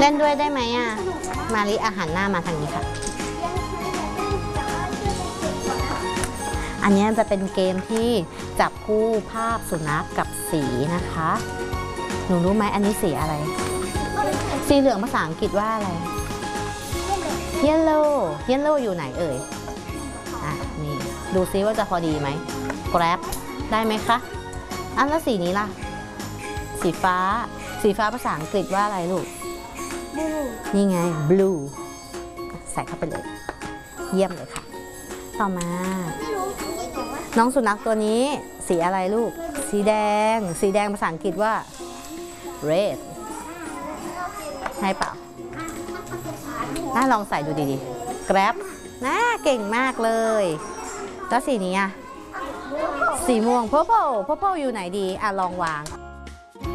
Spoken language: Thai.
เล่นด้วยได้ไหมอ่ะมาลิอาหารหน้ามาทางนี้ค่ะอันนี้จะเป็นเกมที่จับคู่ภาพสุนัขกับสีนะคะหนูรู้ไหมอันนี้สีอะไรสีเหลืองภาษาอังกฤษว่าอะไร yellow yellow อยู่ไหนเอ่ยนี่ดูซิว่าจะพอดีไหม grab ได้ไหมคะอันแล้วสีนี้ล่ะสีฟ้าภาษาอังกฤษว่าอะไรลูกนี่ไง blue ใส่เข้าไปเลยเยี่ยมเลยค่ะต่อมาน้องสุนัขตัวนี้สีอะไรลูกสีแดงภาษาอังกฤษว่า red ให้เปล่าน่าลองใส่ดูดีๆ grab น่าเก่งมากเลยแล้วสีนี้อ่ะสีม่วง purple อยู่ไหนดีลองวาง